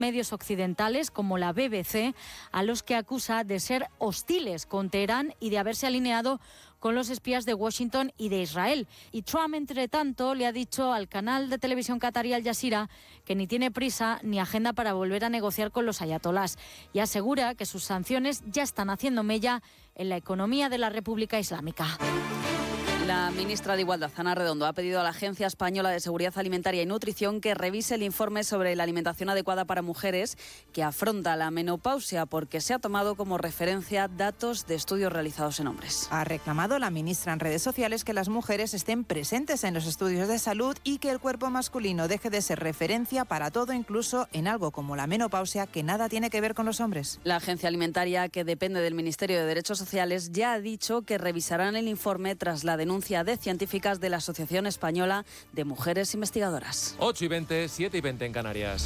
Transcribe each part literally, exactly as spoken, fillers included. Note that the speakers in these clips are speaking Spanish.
medios occidentales como la B B C, a los que acusa de ser hostiles con Teherán y de haberse alineado con los espías de Washington y de Israel. Y Trump, entre tanto, le ha dicho al canal de televisión catarí Al Jazeera que ni tiene prisa ni agenda para volver a negociar con los ayatolás, y asegura que sus sanciones ya están haciendo mella en la economía de la República Islámica. La ministra de Igualdad, Ana Redondo, ha pedido a la Agencia Española de Seguridad Alimentaria y Nutrición que revise el informe sobre la alimentación adecuada para mujeres que afronta la menopausia, porque se ha tomado como referencia datos de estudios realizados en hombres. Ha reclamado la ministra en redes sociales que las mujeres estén presentes en los estudios de salud y que el cuerpo masculino deje de ser referencia para todo, incluso en algo como la menopausia, que nada tiene que ver con los hombres. La Agencia Alimentaria, que depende del Ministerio de Derechos Sociales, ya ha dicho que revisarán el informe tras la denuncia de científicas de la Asociación Española de Mujeres Investigadoras. ocho y veinte, siete y veinte en Canarias.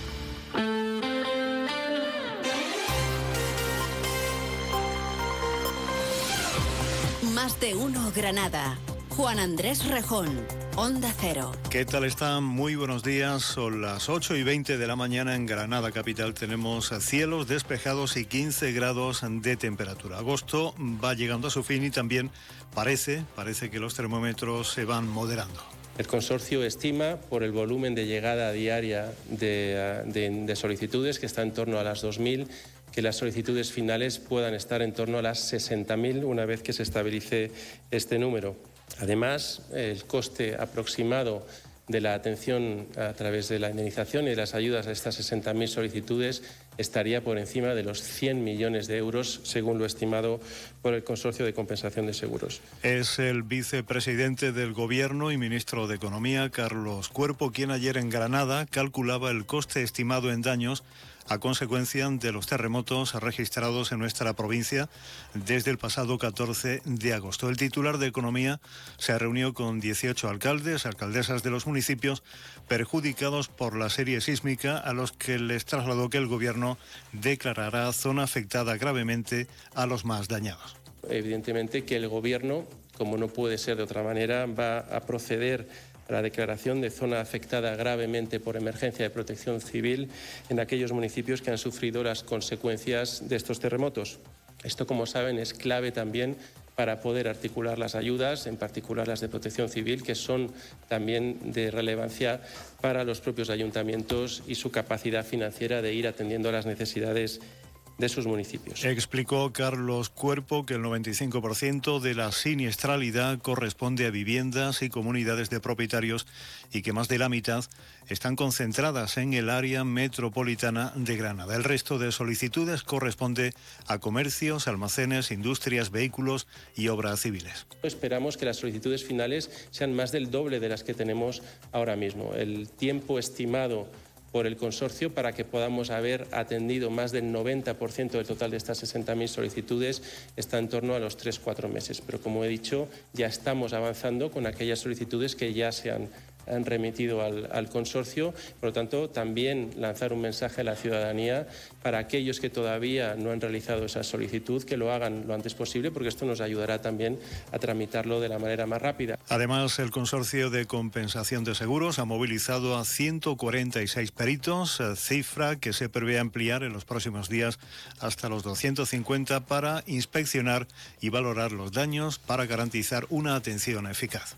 Más de uno Granada. Juan Andrés Rejón, Onda Cero. ¿Qué tal están? Muy buenos días. Son las ocho y veinte de la mañana en Granada capital. Tenemos cielos despejados y quince grados de temperatura. Agosto va llegando a su fin y también parece, parece que los termómetros se van moderando. El consorcio estima, por el volumen de llegada diaria de, de, de solicitudes, que está en torno a las dos mil, que las solicitudes finales puedan estar en torno a las sesenta mil una vez que se estabilice este número. Además, el coste aproximado de la atención a través de la indemnización y de las ayudas a estas sesenta mil solicitudes estaría por encima de los cien millones de euros, según lo estimado por el Consorcio de Compensación de Seguros. Es el vicepresidente del Gobierno y ministro de Economía, Carlos Cuerpo, quien ayer en Granada calculaba el coste estimado en daños a consecuencia de los terremotos registrados en nuestra provincia desde el pasado catorce de agosto. El titular de Economía se reunió con dieciocho alcaldes, alcaldesas de los municipios perjudicados por la serie sísmica, a los que les trasladó que el Gobierno declarará zona afectada gravemente a los más dañados. Evidentemente que el Gobierno, como no puede ser de otra manera, va a proceder a la declaración de zona afectada gravemente por emergencia de protección civil en aquellos municipios que han sufrido las consecuencias de estos terremotos. Esto, como saben, es clave también para poder articular las ayudas, en particular las de protección civil, que son también de relevancia para los propios ayuntamientos y su capacidad financiera de ir atendiendo a las necesidades de sus municipios. Explicó Carlos Cuerpo que el noventa y cinco por ciento de la siniestralidad corresponde a viviendas y comunidades de propietarios y que más de la mitad están concentradas en el área metropolitana de Granada. El resto de solicitudes corresponde a comercios, almacenes, industrias, vehículos y obras civiles. Esperamos que las solicitudes finales sean más del doble de las que tenemos ahora mismo. El tiempo estimado por el consorcio para que podamos haber atendido más del noventa por ciento del total de estas sesenta mil solicitudes está en torno a los tres a cuatro meses. Pero, como he dicho, ya estamos avanzando con aquellas solicitudes que ya se han, han remitido al, al consorcio. Por lo tanto, también lanzar un mensaje a la ciudadanía para aquellos que todavía no han realizado esa solicitud, que lo hagan lo antes posible, porque esto nos ayudará también a tramitarlo de la manera más rápida. Además, el Consorcio de Compensación de Seguros ha movilizado a ciento cuarenta y seis peritos, cifra que se prevé ampliar en los próximos días hasta los doscientos cincuenta para inspeccionar y valorar los daños para garantizar una atención eficaz.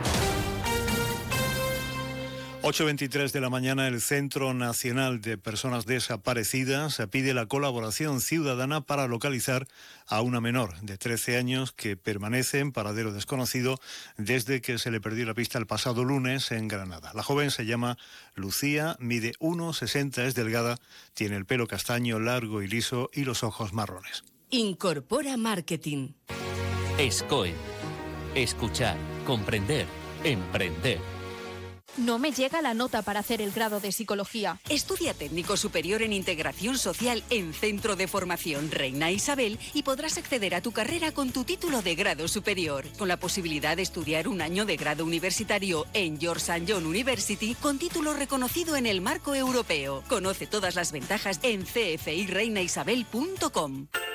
ocho y veintitrés de la mañana, el Centro Nacional de Personas Desaparecidas pide la colaboración ciudadana para localizar a una menor de trece años que permanece en paradero desconocido desde que se le perdió la pista el pasado lunes en Granada. La joven se llama Lucía, mide uno sesenta, es delgada, tiene el pelo castaño largo y liso y los ojos marrones. Incorpora Marketing. SCOE. Escuchar, comprender, emprender. No me llega la nota para hacer el grado de Psicología. Estudia técnico superior en integración social en Centro de Formación Reina Isabel y podrás acceder a tu carrera con tu título de grado superior, con la posibilidad de estudiar un año de grado universitario en George Saint John University con título reconocido en el marco europeo. Conoce todas las ventajas en c f i reina isabel punto com.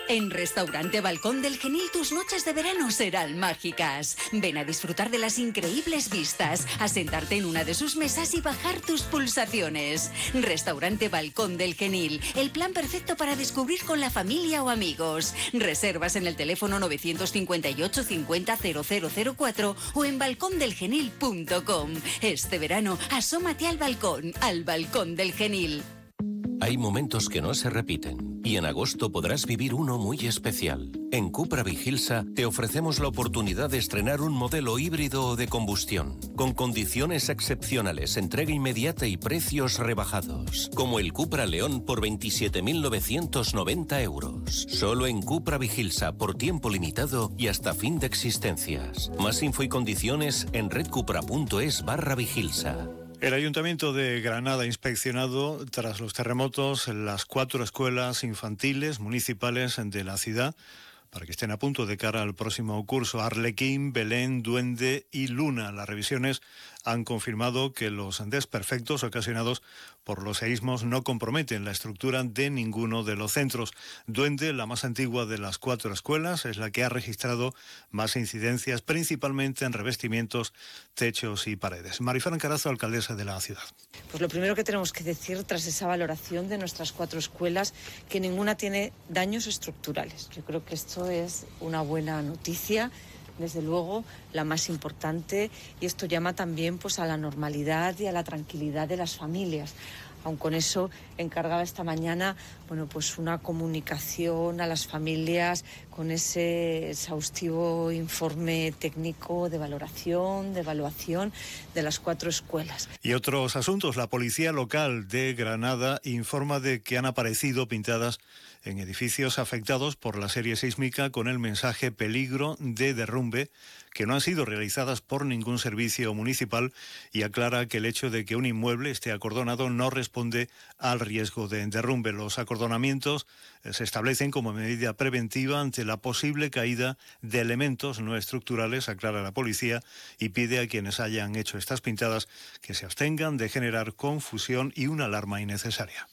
En Restaurante Balcón del Genil tus noches de verano serán mágicas. Ven a disfrutar de las increíbles vistas, a sentarte en una de sus mesas y bajar tus pulsaciones. Restaurante Balcón del Genil, el plan perfecto para descubrir con la familia o amigos. Reservas en el teléfono nueve cinco ocho cincuenta cero cero cero cuatro o en balcón del genil punto com. Este verano, asómate al balcón, al Balcón del Genil. Hay momentos que no se repiten y en agosto podrás vivir uno muy especial. En Cupra Vigilsa te ofrecemos la oportunidad de estrenar un modelo híbrido o de combustión, con condiciones excepcionales, entrega inmediata y precios rebajados, como el Cupra León por veintisiete mil novecientos noventa euros. Solo en Cupra Vigilsa por tiempo limitado y hasta fin de existencias. Más info y condiciones en redcupra.es barra Vigilsa. El Ayuntamiento de Granada ha inspeccionado, tras los terremotos, las cuatro escuelas infantiles municipales de la ciudad para que estén a punto de cara al próximo curso. Arlequín, Belén, Duende y Luna. Las revisiones han confirmado que los desperfectos ocasionados por los seísmos no comprometen la estructura de ninguno de los centros. Duende, la más antigua de las cuatro escuelas, es la que ha registrado más incidencias, principalmente en revestimientos, techos y paredes. Marifran Carazo, alcaldesa de la ciudad. Pues lo primero que tenemos que decir tras esa valoración de nuestras cuatro escuelas, que ninguna tiene daños estructurales. Yo creo que esto es una buena noticia, desde luego la más importante, y esto llama también pues a la normalidad y a la tranquilidad de las familias. Aun con eso, encargaba esta mañana bueno, pues una comunicación a las familias con ese exhaustivo informe técnico de valoración, de evaluación de las cuatro escuelas. Y otros asuntos. La policía local de Granada informa de que han aparecido pintadas en edificios afectados por la serie sísmica con el mensaje peligro de derrumbe, que no han sido realizadas por ningún servicio municipal, y aclara que el hecho de que un inmueble esté acordonado no responde al riesgo de derrumbe. Los acordonamientos se establecen como medida preventiva ante la posible caída de elementos no estructurales, aclara la policía, y pide a quienes hayan hecho estas pintadas que se abstengan de generar confusión y una alarma innecesaria.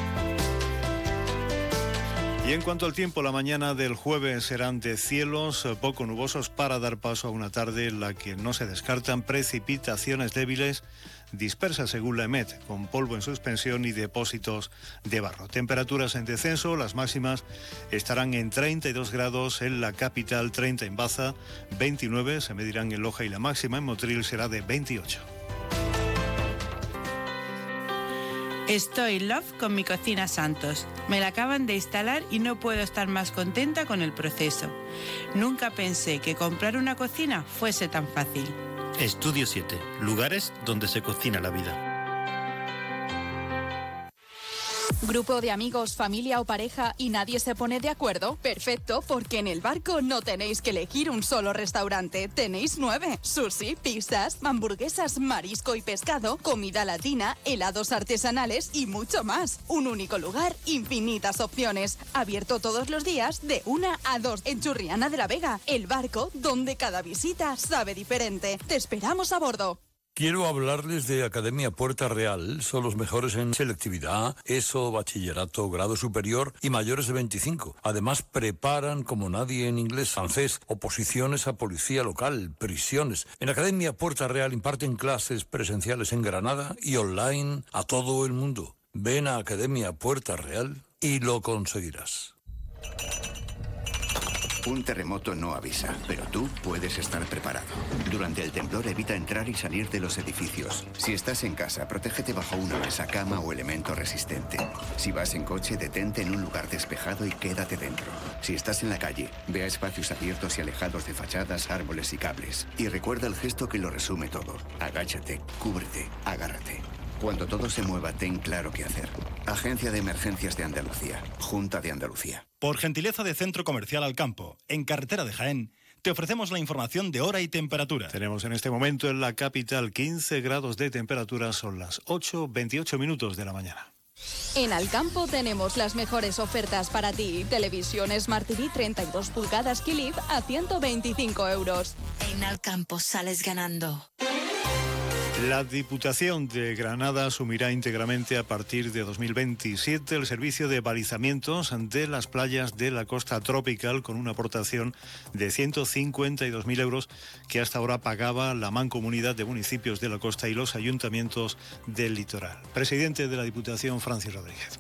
Y en cuanto al tiempo, la mañana del jueves serán de cielos poco nubosos para dar paso a una tarde en la que no se descartan precipitaciones débiles dispersas según la EMET, con polvo en suspensión y depósitos de barro. Temperaturas en descenso, las máximas estarán en treinta y dos grados en la capital, treinta en Baza, veintinueve se medirán en Loja y la máxima en Motril será de veintiocho. Estoy love con mi cocina Santos. Me la acaban de instalar y no puedo estar más contenta con el proceso. Nunca pensé que comprar una cocina fuese tan fácil. Estudio siete. Lugares donde se cocina la vida. ¿Grupo de amigos, familia o pareja y nadie se pone de acuerdo? Perfecto, porque en El Barco no tenéis que elegir un solo restaurante. Tenéis nueve. Sushi, pizzas, hamburguesas, marisco y pescado, comida latina, helados artesanales y mucho más. Un único lugar, infinitas opciones. Abierto todos los días de una a dos en Churriana de la Vega. El Barco, donde cada visita sabe diferente. Te esperamos a bordo. Quiero hablarles de Academia Puerta Real. Son los mejores en selectividad, ESO, bachillerato, grado superior y mayores de veinticinco. Además, preparan como nadie en inglés, francés, oposiciones a policía local, prisiones. En Academia Puerta Real imparten clases presenciales en Granada y online a todo el mundo. Ven a Academia Puerta Real y lo conseguirás. Un terremoto no avisa, pero tú puedes estar preparado. Durante el temblor evita entrar y salir de los edificios. Si estás en casa, protégete bajo una mesa, cama o elemento resistente. Si vas en coche, detente en un lugar despejado y quédate dentro. Si estás en la calle, ve a espacios abiertos y alejados de fachadas, árboles y cables. Y recuerda el gesto que lo resume todo. Agáchate, cúbrete, agárrate. Cuando todo se mueva, ten claro qué hacer. Agencia de Emergencias de Andalucía. Junta de Andalucía. Por gentileza de Centro Comercial Alcampo, en carretera de Jaén, te ofrecemos la información de hora y temperatura. Tenemos en este momento en la capital quince grados de temperatura, son las ocho veintiocho minutos de la mañana. En Alcampo tenemos las mejores ofertas para ti. Televisión Smart T V treinta y dos pulgadas Philips a ciento veinticinco euros. En Alcampo sales ganando. La Diputación de Granada asumirá íntegramente a partir de dos mil veintisiete el servicio de balizamientos de las playas de la costa tropical con una aportación de ciento cincuenta y dos mil euros que hasta ahora pagaba la Mancomunidad de Municipios de la Costa y los ayuntamientos del litoral. Presidente de la Diputación, Francis Rodríguez.